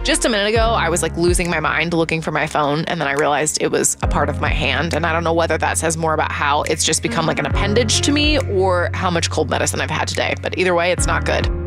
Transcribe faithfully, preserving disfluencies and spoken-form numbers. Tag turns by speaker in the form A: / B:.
A: Just a minute ago, I was like losing my mind looking for my phone, and then I realized it was a part of my hand. And I don't know whether that says more about how it's just become like an appendage to me or how much cold medicine I've had today. But either way, it's not good.